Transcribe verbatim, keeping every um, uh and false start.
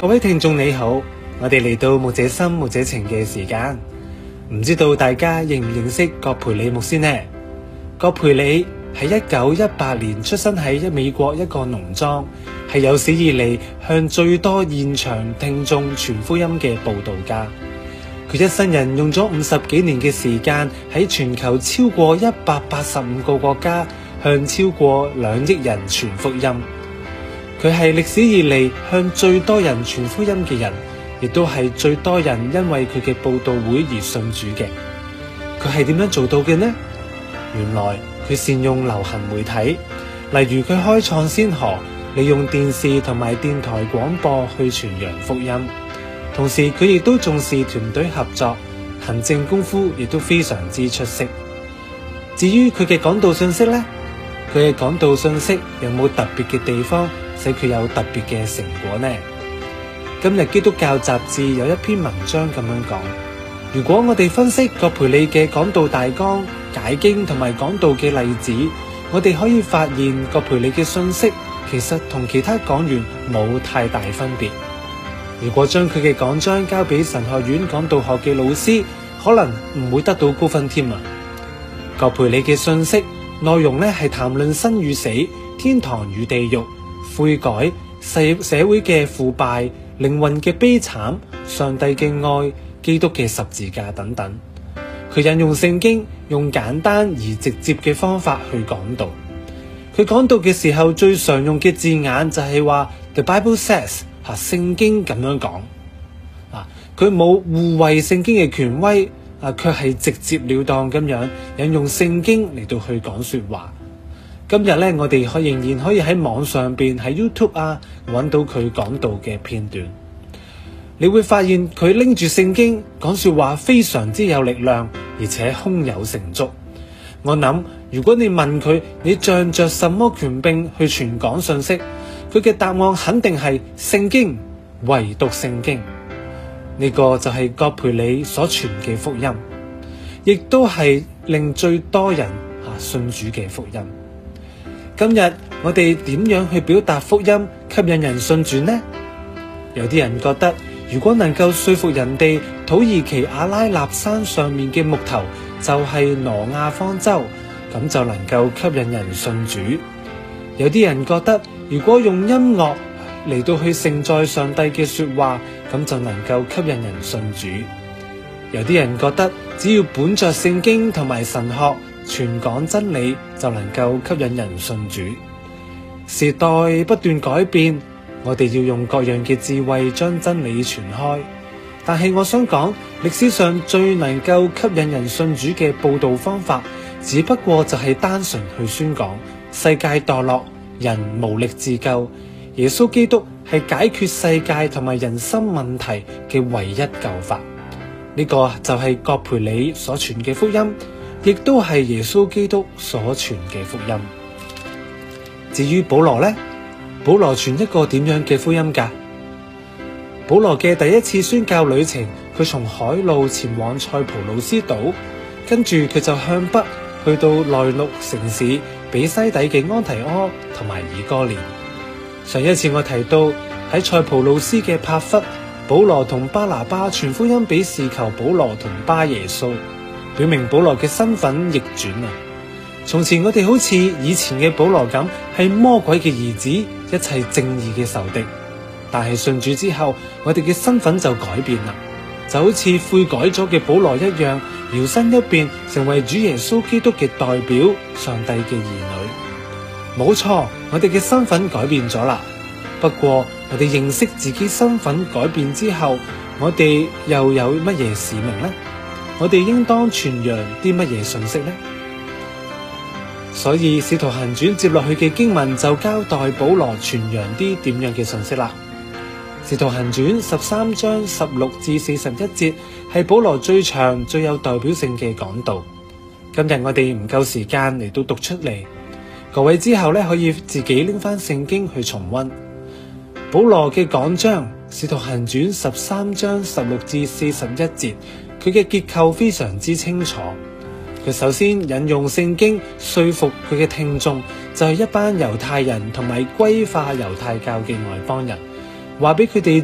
各位聽眾你好，我哋嚟到牧者心牧者情嘅時間，唔知道大家認唔認識葛培理牧師呢？葛培理喺一九一八年出生喺一美國一個農莊，係有史以嚟向最多現場聽眾傳福音嘅佈道家。佢一生人用咗五十幾年嘅時間，喺全球超過一百八十五個國家向超過兩億人傳福音。佢係歷史以嚟向最多人傳福音嘅人，亦都係最多人因為佢嘅佈道會而信主嘅。佢係點樣做到嘅呢？原來佢善用流行媒體，例如佢開創先河，利用電視同埋電台廣播去傳揚福音。同時佢亦都重視團隊合作，行政功夫亦都非常之出色。至於佢嘅講道信息呢？佢嘅講道信息有冇特別嘅地方，使佢有特別嘅成果呢？今日基督教雜誌有一篇文章咁樣講，如果我哋分析葛培理嘅講道大綱、解經同埋講道嘅例子，我哋可以發現葛培理嘅信息其實同其他講員冇太大分別。如果將佢嘅講章交俾神學院講道學嘅老師，可能唔會得到高分添啊！葛培理嘅信息內容咧係談論生與死、天堂與地獄、悔改、社社會嘅腐敗、靈魂嘅悲慘、上帝嘅愛、基督嘅十字架等等。佢引用聖經，用簡單而直接嘅方法去講道。佢講道嘅時候最常用嘅字眼就係話 The Bible says， 吓，聖經咁樣講。啊，佢冇護衛聖經嘅權威，啊，卻係直接了當咁樣引用聖經嚟到去講說話。今日咧，我哋可仍然可以喺網上邊喺 YouTube 啊揾到佢講道嘅片段。你會發現佢拎住聖經講說話非常之有力量，而且胸有成竹。我諗如果你問佢，你仗着什麼權柄去傳講信息，佢嘅答案肯定係聖經，唯獨聖經。呢個就係葛培理所傳嘅福音，亦都係令最多人吓信主嘅福音。今日我哋點樣去表達福音，吸引人信主呢？有啲人覺得，如果能夠說服人哋土耳其阿拉納山上面嘅木頭就係挪亞方舟，咁就能夠吸引人信主。有啲人覺得，如果用音樂嚟到去承載上帝嘅說話，咁就能夠吸引人信主。有啲人覺得，只要本着聖經同埋神學傳講真理，就能夠吸引人信主。時代不斷改變，我哋要用各樣嘅智慧將真理傳開。但係我想講，歷史上最能夠吸引人信主嘅佈道方法，只不過就係單純去宣講世界墮落，人無力自救，耶穌基督係解決世界同埋人生問題嘅唯一救法。呢個就係葛培理所傳嘅福音，亦都係耶穌基督所傳嘅福音。至於保羅呢？保羅傳一個點樣嘅福音㗎？保羅嘅第一次宣教旅程，佢從海路前往塞浦路斯島，跟住佢就向北去到內陸城市比西底嘅安提阿同埋以哥念。上一次我提到喺塞浦路斯嘅帕弗，保羅同巴拿巴傳福音俾事求保羅同巴耶穌，表明保羅嘅身份逆轉啊！從前我哋好似以前嘅保羅咁，係魔鬼嘅兒子，一切正義嘅仇敵。但係信主之後，我哋嘅身份就改變啦，就好似悔改咗嘅保羅一樣，搖身一變成為主耶穌基督嘅代表，上帝嘅兒女。冇錯，我哋嘅身份改變咗啦。不過我哋認識自己身份改變之後，我哋又有乜嘢使命呢？我哋應當傳揚啲乜嘢信息呢？所以使徒行傳接落去嘅經文就交代保羅傳揚啲點樣嘅信息啦。使徒行傳十三章十六至四十一節係保羅最長最有代表性嘅講道。今日我哋唔夠時間嚟到讀出嚟，各位之後咧可以自己拎翻聖經去重溫保羅嘅講章。使徒行傳十三章十六至四十一節，佢嘅結構非常之清楚。佢首先引用聖經說服佢嘅聽眾，就係一班猶太人同埋歸化猶太教嘅外邦人，話俾佢哋